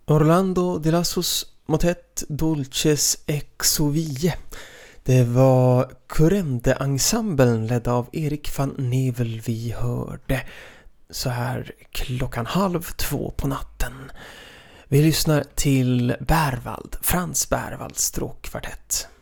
Orlando de Lassos motet Dolces Exovie. Det var Currente-ensemblen ledd av Erik van Nevel vi hörde så här 1:30 på natten. Vi lyssnar till Berwald, Frans Berwalds stråkkvartett.